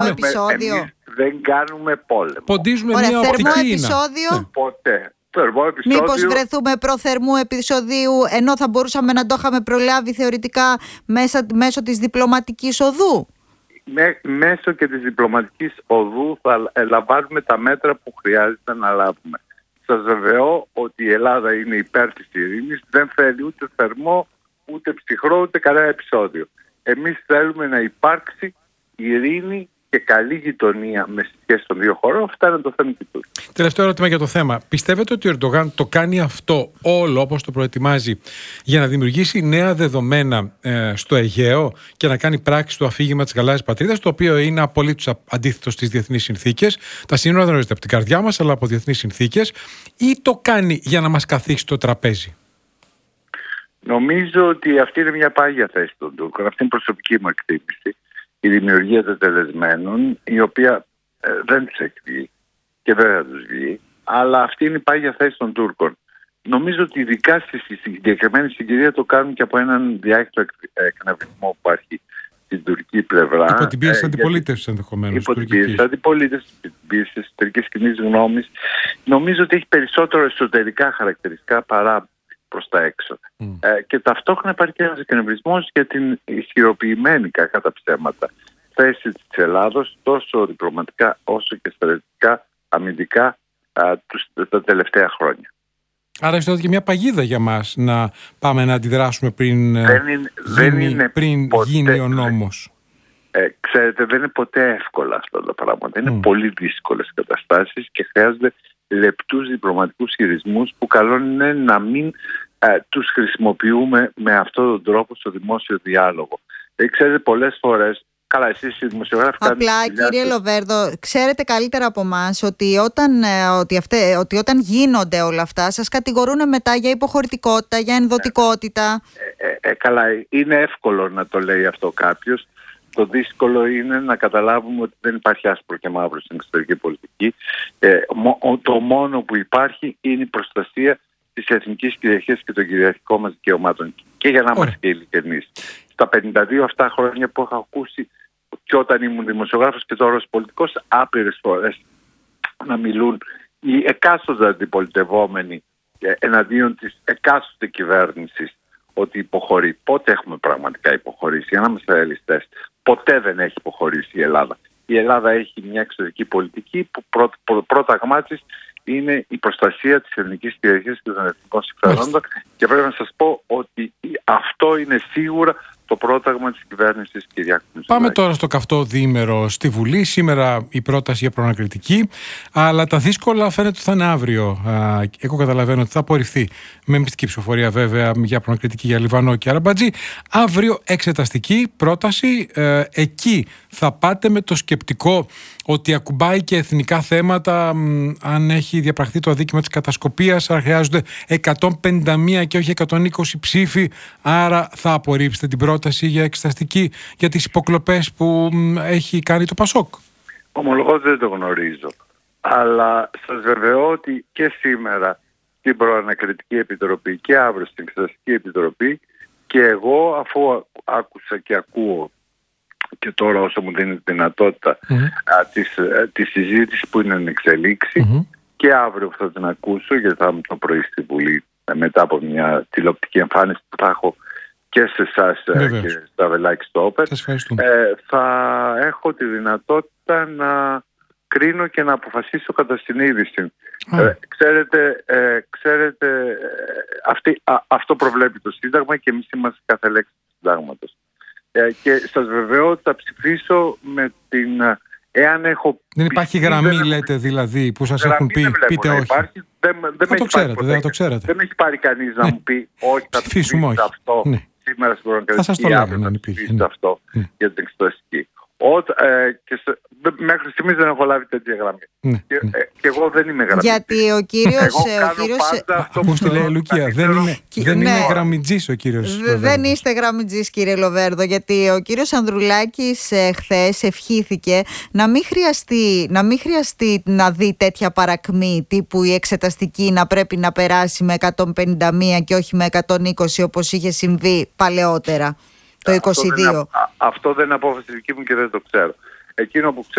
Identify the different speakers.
Speaker 1: επεισόδιο.
Speaker 2: Εμείς δεν κάνουμε πόλεμο.
Speaker 3: Ποντίζουμε
Speaker 1: Ωραία,
Speaker 3: μια
Speaker 1: θερμό
Speaker 3: οπτική
Speaker 1: επεισόδιο.
Speaker 2: Ποτέ. Θερμό επεισόδιο.
Speaker 1: Μήπως βρεθούμε προθερμού επεισοδίου, ενώ θα μπορούσαμε να το είχαμε προλάβει θεωρητικά μέσω της διπλωματικής οδού?
Speaker 2: Μέσω και της διπλωματικής οδού θα λαμβάνουμε τα μέτρα που χρειάζεται να λάβουμε. Σας βεβαιώ ότι η Ελλάδα είναι υπέρ της ειρήνης, δεν θέλει ούτε θερμό, ούτε ψυχρό, ούτε κανένα επεισόδιο. Εμείς θέλουμε να υπάρξει ειρήνη και καλή γειτονία με σχέση των δύο χωρών. Αυτά είναι το θέμα του.
Speaker 3: Τελευταίο ερώτημα για το θέμα. Πιστεύετε ότι ο Ερντογάν το κάνει αυτό όλο όπως το προετοιμάζει για να δημιουργήσει νέα δεδομένα στο Αιγαίο και να κάνει πράξη το αφήγημα της γαλάζιας πατρίδας, το οποίο είναι απολύτως αντίθετο στις διεθνείς συνθήκες? Τα σύνορα δεν ορίζονται από την καρδιά μας, αλλά από διεθνείς συνθήκες. Ή το κάνει για να μας καθίσει στο τραπέζι?
Speaker 2: Νομίζω ότι αυτή είναι μια πάγια θέση των Τούρκων. Αυτή είναι η προσωπική μου εκτίμηση. Η δημιουργία τελεσμένων, η οποία δεν τους έχει βγει και δεν θα τους βγει, αλλά αυτή είναι η πάγια θέση των Τούρκων. Νομίζω ότι ειδικά στη συγκεκριμένη συγκυρία το κάνουν και από έναν διάχυτο εκνευρισμό που υπάρχει στην τουρκική πλευρά.
Speaker 3: Υπό την πίεση αντιπολίτευσης ενδεχομένως.
Speaker 2: Υπό την πίεση αντιπολίτευσης, την πίεση της εσωτερικής κοινής γνώμης. Νομίζω ότι έχει περισσότερο εσωτερικά χαρακτηριστικά παρά προς τα έξω. Και ταυτόχρονα υπάρχει και ένας εκνευρισμός για την ισχυροποιημένη, κακά τα ψέματα, θέση της Ελλάδος τόσο διπλωματικά όσο και στρατιωτικά, αμυντικά τα τελευταία χρόνια.
Speaker 3: Άρα είναι και μια παγίδα για μας να πάμε να αντιδράσουμε πριν γίνει ο νόμος.
Speaker 2: Ξέρετε, δεν είναι ποτέ εύκολα αυτά τα πράγματα. Είναι πολύ δύσκολες καταστάσεις και χρειάζονται λεπτούς διπλωματικούς χειρισμούς που καλό είναι να μην τους χρησιμοποιούμε με αυτόν τον τρόπο στο δημόσιο διάλογο. Ξέρετε, πολλές φορές, καλά, εσείς οι δημοσιογράφοι...
Speaker 1: Απλά, κύριε Λοβέρδο, ξέρετε καλύτερα από εμάς ότι όταν γίνονται όλα αυτά, σας κατηγορούν μετά για υποχωρητικότητα, για ενδοτικότητα.
Speaker 2: Καλά, είναι εύκολο να το λέει αυτό κάποιος. Το δύσκολο είναι να καταλάβουμε ότι δεν υπάρχει άσπρο και μαύρο στην εξωτερική πολιτική. Το μόνο που υπάρχει είναι η προστασία της εθνικής κυριαρχίας και των κυριαρχικών μας δικαιωμάτων. Και για να είμαστε και ειλικρινείς, στα 52 αυτά χρόνια που έχω ακούσει και όταν ήμουν δημοσιογράφος και τώρα ως πολιτικός, άπειρες φορές να μιλούν οι εκάστοτε αντιπολιτευόμενοι εναντίον της εκάστοτε κυβέρνησης ότι υποχωρεί. Πότε έχουμε πραγματικά υποχωρήσει? Για να είμαστε ρεαλιστές, ποτέ δεν έχει υποχωρήσει η Ελλάδα. Η Ελλάδα έχει μια εξωτερική πολιτική που πρόταγμά της είναι η προστασία της ελληνικής κυριαρχίας και των εθνικών συμφερόντων και πρέπει να σας πω ότι αυτό είναι σίγουρα το πρόταγμα της κυβέρνησης Κυριάκου Μητσοτάκη.
Speaker 3: Πάμε τώρα στο καυτό διήμερο στη Βουλή. Σήμερα η πρόταση για προανακριτική, αλλά τα δύσκολα φαίνεται ότι θα είναι αύριο. Εγώ καταλαβαίνω ότι θα απορριφθεί με μυστική ψηφοφορία βέβαια για προανακριτική για Λιβανό και Αραμπατζή. Αύριο εξεταστική πρόταση. Εκεί θα πάτε με το σκεπτικό ότι ακουμπάει και εθνικά θέματα, αν έχει διαπραχθεί το αδίκημα της κατασκοπίας, άρα χρειάζονται 151 και όχι 120 ψήφοι, άρα θα απορρίψετε την πρόταση για εξεταστική για τις υποκλοπές που έχει κάνει το ΠΑΣΟΚ?
Speaker 2: Ομολογώ δεν το γνωρίζω, αλλά σας βεβαιώ ότι και σήμερα στην Προανακριτική Επιτροπή και αύριο στην Εξεταστική Επιτροπή και εγώ, αφού άκουσα και ακούω και τώρα όσο μου δίνει τη δυνατότητα τη συζήτηση που είναι να εξελίξει και αύριο που θα την ακούσω, γιατί θα είμαι το πρωί στη Βουλή μετά από μια τηλεοπτική εμφάνιση που θα έχω και σε εσάς και στα Βελάκη στο Όπερ, θα έχω τη δυνατότητα να κρίνω και να αποφασίσω κατά συνείδηση. Ξέρετε, αυτό προβλέπει το Σύνταγμα και εμείς είμαστε κάθε λέξη του Συντάγματος. Και σας βεβαιώ ότι θα ψηφίσω με την... Εάν έχω
Speaker 3: δεν υπάρχει γραμμή, λέτε δηλαδή, που σας έχουν πει, πείτε όχι.
Speaker 2: Υπάρχει, δεν το ξέρατε. Δεν με έχει πάρει κανείς να μου πει όχι, θα ψηφίσω αυτό σήμερα στην Προανακριτική ή αύριο θα ψηφίσω αυτό για την εξεταστική. Μέχρι στιγμής δεν έχω λάβει τέτοια γραμμή. Και εγώ δεν είμαι γραμμή.
Speaker 1: Γιατί ο κύριος...
Speaker 3: Ακούστε, λέει Λουκία, δεν είναι γραμμιτζής ο κύριος Λοβέρδο.
Speaker 1: Δεν είστε γραμμιτζής, κύριε Λοβέρδο, γιατί ο κύριος Ανδρουλάκης χθες ευχήθηκε να μην χρειαστεί να δει τέτοια παρακμή τύπου η εξεταστική να πρέπει να περάσει με 151 και όχι με 120 όπως είχε συμβεί παλαιότερα το 22.
Speaker 2: Αυτό δεν είναι απόφαση δική μου και δεν το ξέρω. Εκείνο που